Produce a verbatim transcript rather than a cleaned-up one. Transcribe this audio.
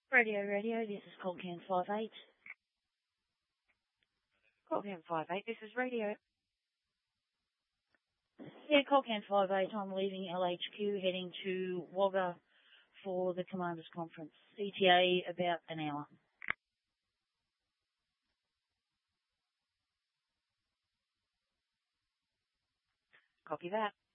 Radio, radio, this is Colcan five eight. Colcan five eight, this is radio. Yeah, Colcan five eight, I'm leaving L H Q, heading to Wagga for the Commanders Conference. E T A about an hour. Copy that.